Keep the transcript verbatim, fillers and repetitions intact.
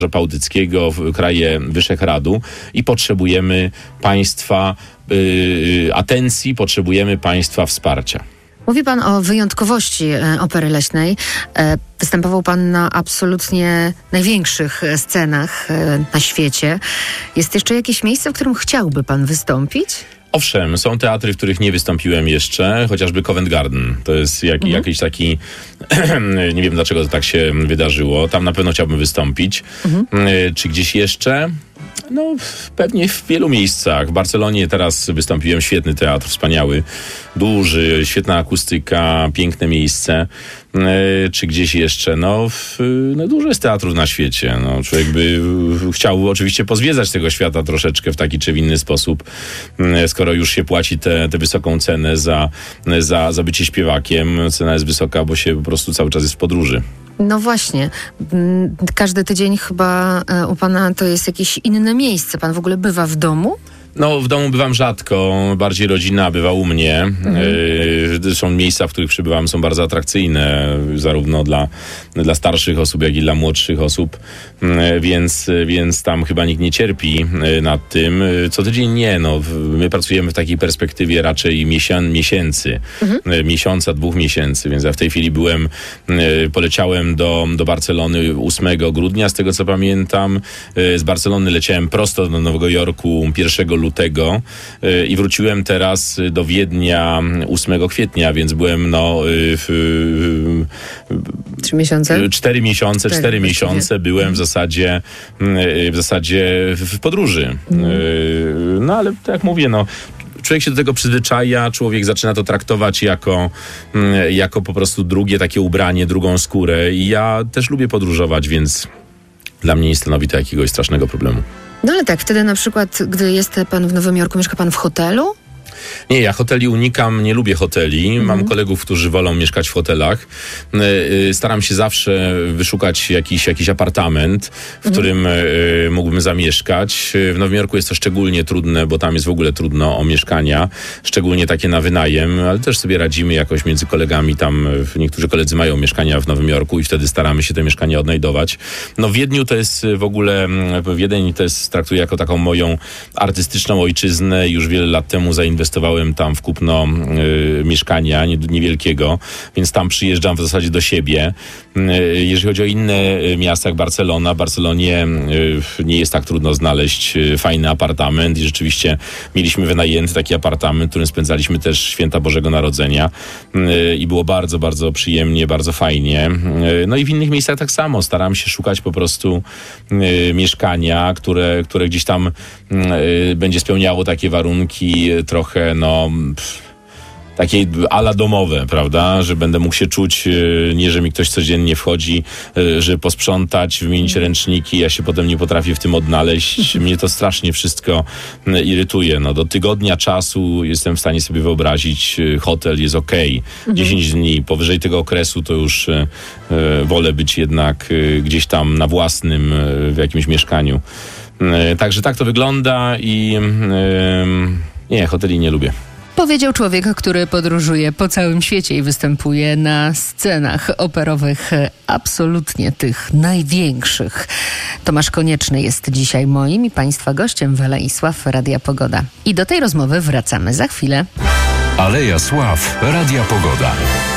Bałtyckiego, w kraje Wyszehradu i potrzebujemy państwa yy, atencji, potrzebujemy państwa wsparcia. Mówi pan o wyjątkowości Opery Leśnej. Występował pan na absolutnie największych scenach na świecie. Jest jeszcze jakieś miejsce, w którym chciałby pan wystąpić? Owszem, są teatry, w których nie wystąpiłem jeszcze, chociażby Covent Garden. To jest jak, mhm. jakiś taki, nie wiem dlaczego to tak się wydarzyło. Tam na pewno chciałbym wystąpić. Mhm. Czy gdzieś jeszcze? No, pewnie w wielu miejscach. W Barcelonie teraz wystąpiłem, świetny teatr, wspaniały, duży, świetna akustyka, piękne miejsce. Czy gdzieś jeszcze? No, w, no dużo jest teatrów na świecie. No, człowiek by chciał oczywiście pozwiedzać tego świata troszeczkę w taki czy w inny sposób, skoro już się płaci tę wysoką cenę za, za, za bycie śpiewakiem. Cena jest wysoka, bo się po prostu cały czas jest w podróży. No właśnie. Każdy tydzień chyba u pana to jest jakieś inne miejsce. Pan w ogóle bywa w domu? No, w domu bywam rzadko, bardziej rodzina bywa u mnie. Mhm. Yy, są miejsca, w których przybywam, są bardzo atrakcyjne, zarówno dla, dla starszych osób, jak i dla młodszych osób, yy, więc, więc tam chyba nikt nie cierpi yy, nad tym. Yy, co tydzień nie, no, w, my pracujemy w takiej perspektywie raczej miesię, miesięcy, mhm. yy, miesiąca, dwóch miesięcy, więc ja w tej chwili byłem, yy, poleciałem do, do Barcelony ósmego grudnia, z tego co pamiętam. Yy, z Barcelony leciałem prosto do Nowego Jorku pierwszego lutego yy, i wróciłem teraz do Wiednia ósmego kwietnia, więc byłem no w, Trzy miesiące? Cztery miesiące, cztery, cztery miesiące byłem w zasadzie w zasadzie w podróży. Mm. Yy, no ale tak jak mówię, no człowiek się do tego przyzwyczaja, człowiek zaczyna to traktować jako, jako po prostu drugie takie ubranie, drugą skórę i ja też lubię podróżować, więc dla mnie nie stanowi to jakiegoś strasznego problemu. No ale tak, wtedy na przykład, gdy jest pan w Nowym Jorku, mieszka pan w hotelu? Nie, ja hoteli unikam, nie lubię hoteli. Mhm. Mam kolegów, którzy wolą mieszkać w hotelach. Staram się zawsze wyszukać jakiś, jakiś apartament, w mhm. którym mógłbym zamieszkać. W Nowym Jorku jest to szczególnie trudne, bo tam jest w ogóle trudno o mieszkania, szczególnie takie na wynajem, ale też sobie radzimy jakoś między kolegami. Tam niektórzy koledzy mają mieszkania w Nowym Jorku i wtedy staramy się te mieszkania odnajdować. No w Wiedniu to jest w ogóle, Wiedeń to jest, traktuję jako taką moją artystyczną ojczyznę. Już wiele lat temu zainwestowałem tam w kupno y, mieszkania nie, niewielkiego, więc tam przyjeżdżam w zasadzie do siebie. Y, jeżeli chodzi o inne miasta jak Barcelona, w Barcelonie y, nie jest tak trudno znaleźć y, fajny apartament i rzeczywiście mieliśmy wynajęty taki apartament, w którym spędzaliśmy też święta Bożego Narodzenia y, i było bardzo, bardzo przyjemnie, bardzo fajnie. Y, no i w innych miejscach tak samo. Staram się szukać po prostu y, mieszkania, które, które gdzieś tam y, będzie spełniało takie warunki y, trochę no pff, takie ala domowe, prawda, że będę mógł się czuć, nie, że mi ktoś codziennie wchodzi, żeby posprzątać, wymienić ręczniki, ja się potem nie potrafię w tym odnaleźć. Mnie to strasznie wszystko irytuje. No, do tygodnia czasu jestem w stanie sobie wyobrazić, hotel jest okej. Okay. dziesięć dni, powyżej tego okresu to już e, wolę być jednak gdzieś tam na własnym, w jakimś mieszkaniu. E, także tak to wygląda i e, nie, hoteli nie lubię. Powiedział człowiek, który podróżuje po całym świecie i występuje na scenach operowych, absolutnie tych największych. Tomasz Konieczny jest dzisiaj moim i państwa gościem w Alei Sław Radia Pogoda. I do tej rozmowy wracamy za chwilę. Aleja Sław Radia Pogoda.